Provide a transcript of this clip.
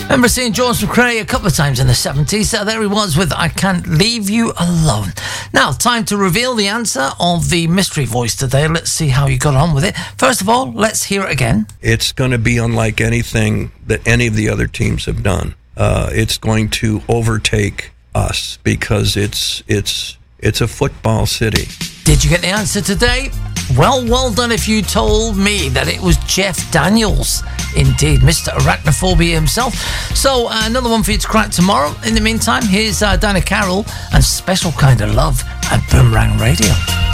Remember seeing George McRae a couple of times in the 70s. So there he was with I Can't Leave You Alone. Now, time to reveal the answer of the mystery voice today. Let's see how you got on with it. First of all, let's hear it again. It's going to be unlike anything that any of the other teams have done. It's going to overtake us because it's a football city. Did you get the answer today? Well done if you told me that it was Jeff Daniels. Indeed, Mr. Arachnophobia himself. So, another one for you to crack tomorrow. In the meantime, here's Dinah Carroll and Special Kind of Love at Boomerang Radio.